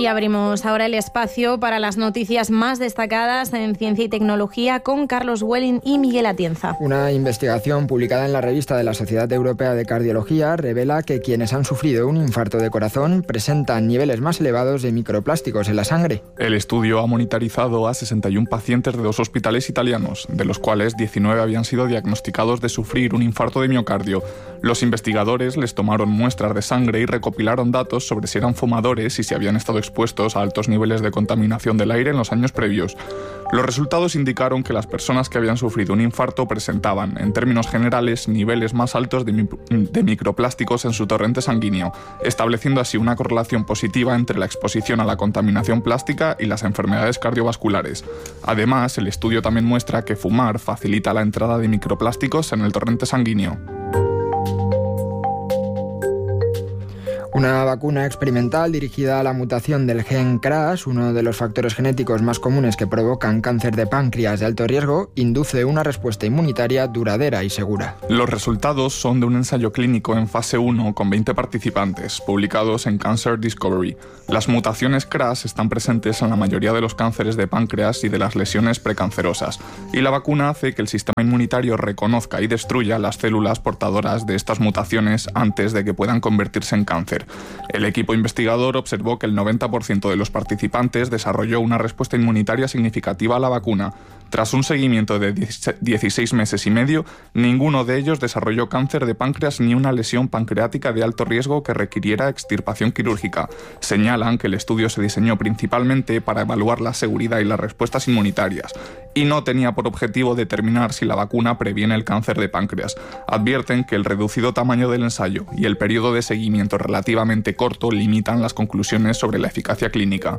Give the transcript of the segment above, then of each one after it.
Y abrimos ahora el espacio para las noticias más destacadas en ciencia y tecnología con Carlos Welling y Miguel Atienza. Una investigación publicada en la revista de la Sociedad Europea de Cardiología revela que quienes han sufrido un infarto de corazón presentan niveles más elevados de microplásticos en la sangre. El estudio ha monitorizado a 61 pacientes de 2 hospitales italianos, de los cuales 19 habían sido diagnosticados de sufrir un infarto de miocardio. Los investigadores les tomaron muestras de sangre y recopilaron datos sobre si eran fumadores y si habían estado expuestos a altos niveles de contaminación del aire en los años previos. Los resultados indicaron que las personas que habían sufrido un infarto presentaban, en términos generales, niveles más altos de microplásticos en su torrente sanguíneo, estableciendo así una correlación positiva entre la exposición a la contaminación plástica y las enfermedades cardiovasculares. Además, el estudio también muestra que fumar facilita la entrada de microplásticos en el torrente sanguíneo. Una vacuna experimental dirigida a la mutación del gen CRAS, uno de los factores genéticos más comunes que provocan cáncer de páncreas de alto riesgo, induce una respuesta inmunitaria duradera y segura. Los resultados son de un ensayo clínico en fase 1 con 20 participantes, publicados en Cancer Discovery. Las mutaciones CRAS están presentes en la mayoría de los cánceres de páncreas y de las lesiones precancerosas, y la vacuna hace que el sistema inmunitario reconozca y destruya las células portadoras de estas mutaciones antes de que puedan convertirse en cáncer. El equipo investigador observó que el 90% de los participantes desarrolló una respuesta inmunitaria significativa a la vacuna. Tras un seguimiento de 16 meses y medio, ninguno de ellos desarrolló cáncer de páncreas ni una lesión pancreática de alto riesgo que requiriera extirpación quirúrgica. Señalan que el estudio se diseñó principalmente para evaluar la seguridad y las respuestas inmunitarias, y no tenía por objetivo determinar si la vacuna previene el cáncer de páncreas. Advierten que el reducido tamaño del ensayo y el periodo de seguimiento relativamente corto limitan las conclusiones sobre la eficacia clínica.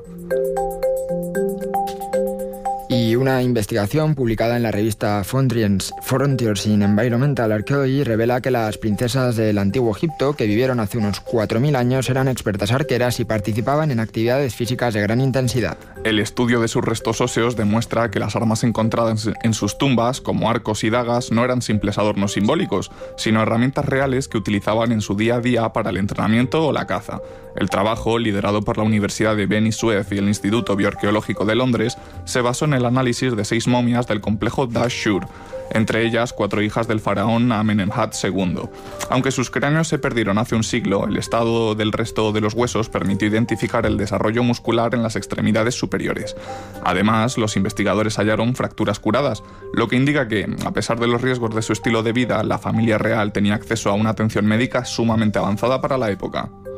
Y una investigación publicada en la revista Frontiers in Environmental Archaeology revela que las princesas del antiguo Egipto, que vivieron hace unos 4.000 años, eran expertas arqueras y participaban en actividades físicas de gran intensidad. El estudio de sus restos óseos demuestra que las armas encontradas en sus tumbas, como arcos y dagas, no eran simples adornos simbólicos, sino herramientas reales que utilizaban en su día a día para el entrenamiento o la caza. El trabajo, liderado por la Universidad de Ben y Suez y el Instituto Bioarqueológico de Londres, se basó en el análisis de 6 momias del complejo Dashur, entre ellas 4 hijas del faraón Amenemhat II. Aunque sus cráneos se perdieron hace un siglo, el estado del resto de los huesos permitió identificar el desarrollo muscular en las extremidades superiores. Además, los investigadores hallaron fracturas curadas, lo que indica que, a pesar de los riesgos de su estilo de vida, la familia real tenía acceso a una atención médica sumamente avanzada para la época.